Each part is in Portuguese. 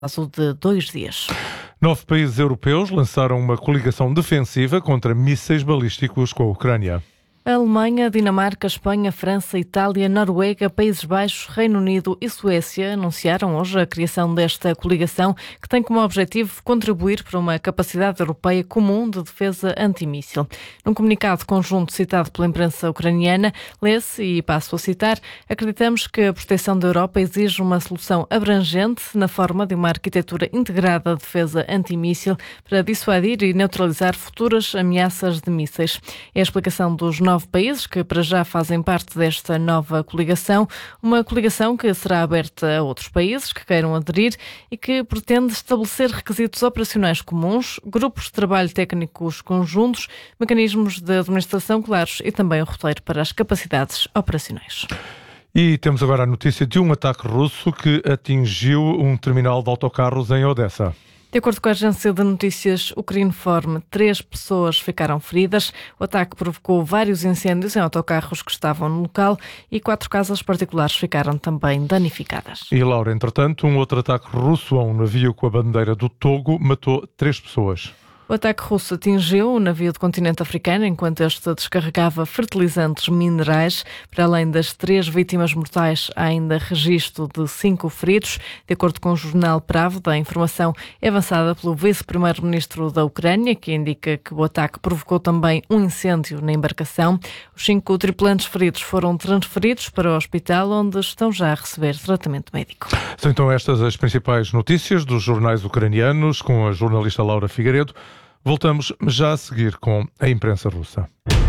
prazo de 2 dias. 9 países europeus lançaram uma coligação defensiva contra mísseis balísticos com a Ucrânia. A Alemanha, Dinamarca, Espanha, França, Itália, Noruega, Países Baixos, Reino Unido e Suécia anunciaram hoje a criação desta coligação que tem como objetivo contribuir para uma capacidade europeia comum de defesa antimíssil. Num comunicado conjunto citado pela imprensa ucraniana, lê-se, e passo a citar: acreditamos que a proteção da Europa exige uma solução abrangente na forma de uma arquitetura integrada de defesa antimíssil para dissuadir e neutralizar futuras ameaças de mísseis. É a explicação dos 9 países que para já fazem parte desta nova coligação, uma coligação que será aberta a outros países que queiram aderir e que pretende estabelecer requisitos operacionais comuns, grupos de trabalho técnicos conjuntos, mecanismos de administração claros e também o roteiro para as capacidades operacionais. E temos agora a notícia de um ataque russo que atingiu um terminal de autocarros em Odessa. De acordo com a agência de notícias Ukrinform, 3 pessoas ficaram feridas. O ataque provocou vários incêndios em autocarros que estavam no local e 4 casas particulares ficaram também danificadas. E, Laura, entretanto, um outro ataque russo a um navio com a bandeira do Togo matou 3 pessoas. O ataque russo atingiu o navio do continente africano enquanto este descarregava fertilizantes minerais. Para além das 3 vítimas mortais, há ainda registro de 5 feridos. De acordo com o jornal Pravda, a informação é avançada pelo vice-primeiro-ministro da Ucrânia, que indica que o ataque provocou também um incêndio na embarcação. Os 5 tripulantes feridos foram transferidos para o hospital, onde estão já a receber tratamento médico. São então estas as principais notícias dos jornais ucranianos, com a jornalista Laura Figueiredo. Voltamos já a seguir com a imprensa russa.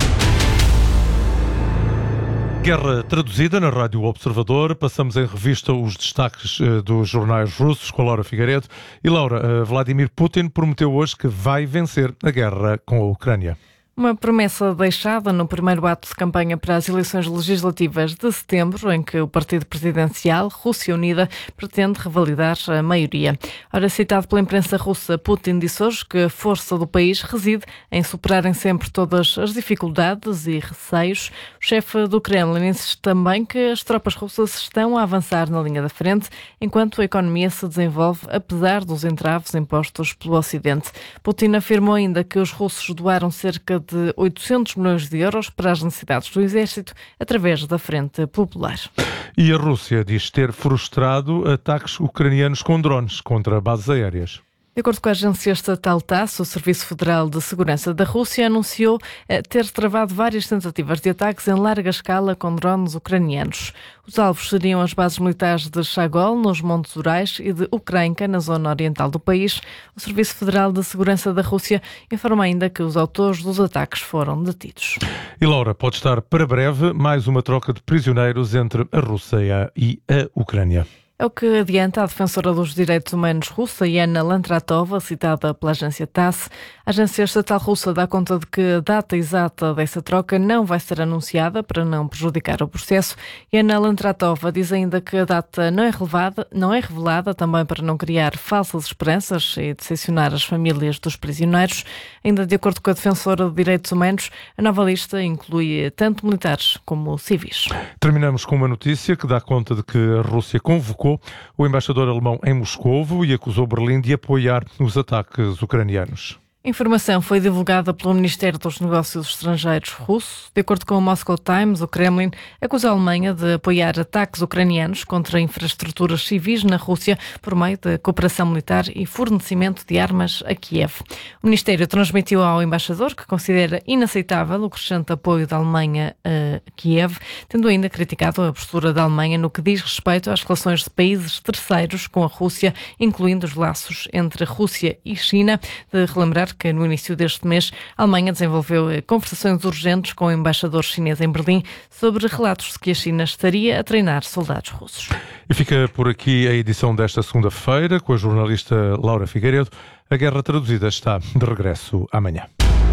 Guerra traduzida na Rádio Observador. Passamos em revista os destaques dos jornais russos com a Laura Figueiredo. E Laura, Vladimir Putin prometeu hoje que vai vencer a guerra com a Ucrânia. Uma promessa deixada no primeiro ato de campanha para as eleições legislativas de setembro, em que o partido presidencial, Rússia Unida, pretende revalidar a maioria. Ora, citado pela imprensa russa, Putin disse hoje que a força do país reside em superarem sempre todas as dificuldades e receios. O chefe do Kremlin insiste também que as tropas russas estão a avançar na linha da frente, enquanto a economia se desenvolve apesar dos entraves impostos pelo Ocidente. Putin afirmou ainda que os russos doaram cerca de 800 milhões de euros para as necessidades do exército através da Frente Popular. E a Rússia diz ter frustrado ataques ucranianos com drones contra bases aéreas. De acordo com a agência estatal TASS, o Serviço Federal de Segurança da Rússia anunciou ter travado várias tentativas de ataques em larga escala com drones ucranianos. Os alvos seriam as bases militares de Chagol, nos Montes Urais, e de Ukrainka, na zona oriental do país. O Serviço Federal de Segurança da Rússia informa ainda que os autores dos ataques foram detidos. E Laura, pode estar para breve mais uma troca de prisioneiros entre a Rússia e a Ucrânia. É o que adianta a defensora dos direitos humanos russa, Yana Lantratova, citada pela agência TASS. A agência estatal russa dá conta de que a data exata dessa troca não vai ser anunciada para não prejudicar o processo. Yana Lantratova diz ainda que a data não é revelada também para não criar falsas esperanças e decepcionar as famílias dos prisioneiros. Ainda de acordo com a defensora de direitos humanos, a nova lista inclui tanto militares como civis. Terminamos com uma notícia que dá conta de que a Rússia convocou o embaixador alemão em Moscovo e acusou Berlim de apoiar os ataques ucranianos. A informação foi divulgada pelo Ministério dos Negócios Estrangeiros russo. De acordo com o Moscow Times, o Kremlin acusa a Alemanha de apoiar ataques ucranianos contra infraestruturas civis na Rússia por meio de cooperação militar e fornecimento de armas a Kiev. O Ministério transmitiu ao embaixador que considera inaceitável o crescente apoio da Alemanha a Kiev, tendo ainda criticado a postura da Alemanha no que diz respeito às relações de países terceiros com a Rússia, incluindo os laços entre Rússia e China. De relembrar que no início deste mês a Alemanha desenvolveu conversações urgentes com o embaixador chinês em Berlim sobre relatos de que a China estaria a treinar soldados russos. E fica por aqui a edição desta segunda-feira com a jornalista Laura Figueiredo. A Guerra Traduzida está de regresso amanhã.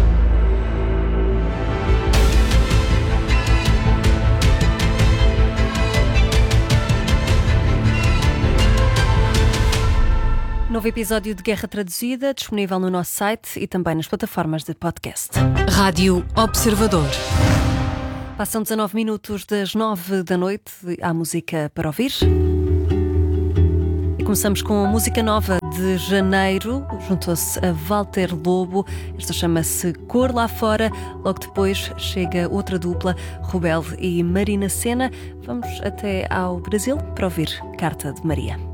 Novo episódio de Guerra Traduzida, disponível no nosso site e também nas plataformas de podcast. Rádio Observador. Passam 19 minutos das 9 da noite. Há música para ouvir. começamos com a música nova de janeiro. Juntou-se a Walter Lobo. Esta chama-se Cor Lá Fora. Logo depois chega outra dupla, Rubel e Marina Sena. Vamos até ao Brasil para ouvir Carta de Maria.